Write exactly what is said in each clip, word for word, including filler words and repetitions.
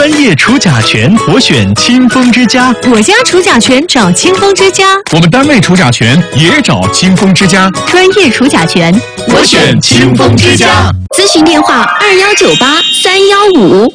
专业除甲醛，我选清风之家。 我家除甲醛找清风之家。 我们单位除甲醛也找清风之家。 专业除甲醛， 我选清风之家。 咨询电话：二幺九八三幺五。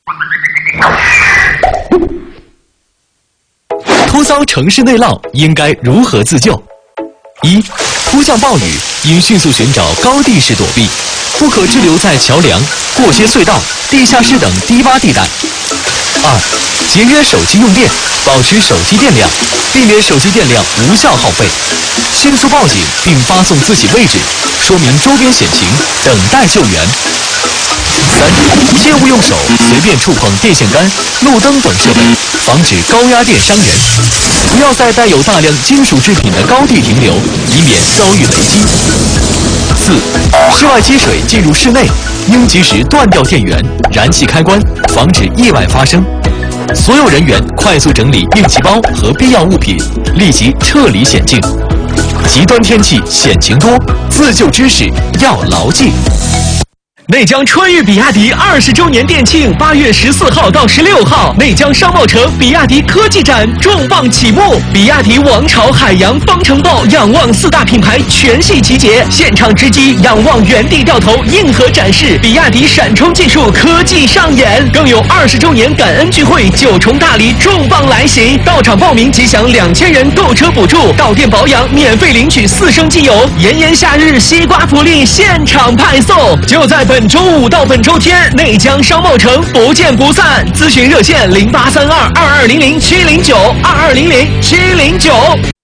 突遭城市内涝，应该如何自救？一、突降暴雨，应迅速寻找高地势躲避，不可滞留在桥梁、过街隧道、地下室等低洼地带。二、节约手机用电，保持手机电量，避免手机电量无效耗费，迅速报警并发送自己位置，说明周边险情，等待救援。三、切勿用手随便触碰电线杆、路灯等设备，防止高压电伤人。不要在带有大量金属制品的高地停留，以免遭遇雷击。四、室外积水进入室内，应及时断掉电源、燃气开关，防止意外发生。所有人员快速整理应急包和必要物品，立即撤离险境。极端天气险情多，自救知识要牢记。 内江春裕比亚迪二十周年店庆，八月十四号到十六号，内江商贸城比亚迪科技展重磅启幕，比亚迪王朝、海洋、方程豹、仰望四大品牌全系集结，现场直击仰望原地掉头硬核展示，比亚迪闪充技术科技上演，更有二十周年感恩聚会，九重大礼重磅来袭，到场报名即享两千元购车补助，到店保养免费领取四升机油，炎炎夏日西瓜福利现场派送，就在本周五到本周天，内江商贸城不见不散。咨询热线零八三二二二零零七零九二二零零七零九。